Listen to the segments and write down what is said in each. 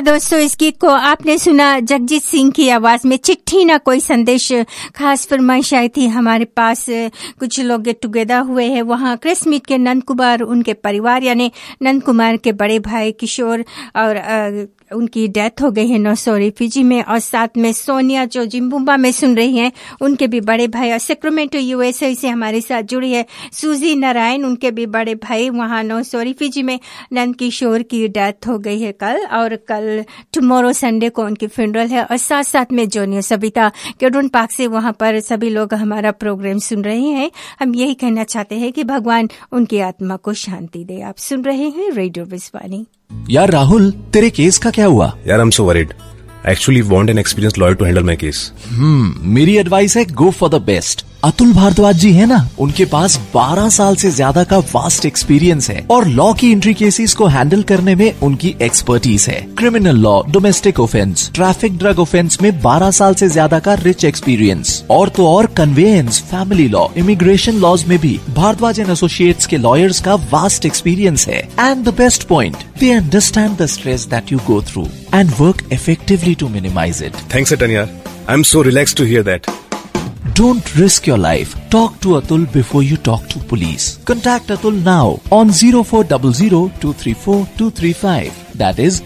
हाँ दोस्तों, इस गीत को आपने सुना जगजीत सिंह की आवाज में। चिट्ठी ना कोई संदेश खास फरमाइश आई थी हमारे पास। कुछ लोग गेट टुगेदर हुए हैं वहाँ क्रिस मीट के नंद कुमार, उनके परिवार यानी नंद कुमार के बड़े भाई किशोर, और उनकी डेथ हो गई है 900 रिफ्यूजी में। और साथ में सोनिया जो जिम्बाब्वे में सुन रही हैं, उनके भी बड़े भाई। और सेक्रेमेंटो यूएसए से हमारे साथ जुड़ी है सूजी नारायण, उनके भी बड़े भाई वहाँ 900 रिफ्यूजी में। नंद किशोर की डेथ हो गई है कल, और कल टुमारो संडे को उनकी फ्यूनरल है। और साथ साथ में जोनियो सबिता केडून पार्क से वहाँ पर सभी लोग हमारा प्रोग्राम सुन रहे हैं। हम यही कहना चाहते हैं कि भगवान उनकी आत्मा को शांति दे। आप सुन रहे हैं रेडियो विस्वानी। यार राहुल, तेरे केस का क्या हुआ? यार I am so worried. I actually want an experienced lawyer to handle my case. मेरी एडवाइस है go for the best. Atul Bhardwaj जी है ना, उनके पास 12 साल से ज्यादा का वास्ट एक्सपीरियंस है और लॉ की एंट्री केसेस को हैंडल करने में उनकी एक्सपर्टीज है। Criminal law, domestic offence, traffic, drug offence में 12 साल से ज्यादा का रिच एक्सपीरियंस। और तो और conveyance, family law, immigration laws में भी भारद्वाज एंड एसोसिएट्स के लॉयर्स का वास्ट एक्सपीरियंस है। And the best point, they understand the stress that you go through and work effectively to minimize it. Thanks, Atanya. I'm so relaxed to hear that. Don't risk your life. Talk to Atul before you talk to police. Contact Atul now on 0400-234-235. That is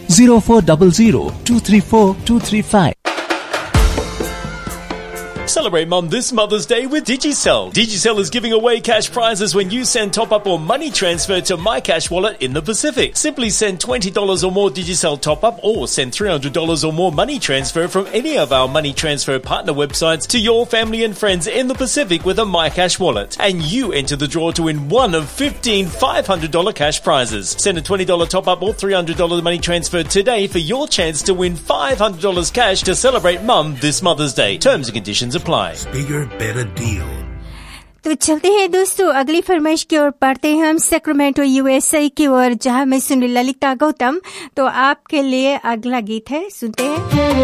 0400-234-235. Celebrate Mum this Mother's Day with Digicel. Digicel is giving away cash prizes when you send top-up or money transfer to My Cash Wallet in the Pacific. Simply send $20 or more Digicel top-up or send $300 or more money transfer from any of our money transfer partner websites to your family and friends in the Pacific with a My Cash Wallet. And you enter the draw to win one of 15 $500 cash prizes. Send a $20 top-up or $300 money transfer today for your chance to win $500 cash to celebrate Mum this Mother's Day. Terms and conditions apply. Bigger, better deal. तो चलते हैं दोस्तों अगली फरमाइश की ओर, पढ़ते हैं हम सेक्रेमेंटो यूएसए की ओर, जहां मैं सुनी ललिता गौतम। तो आपके लिए अगला गीत है, सुनते हैं।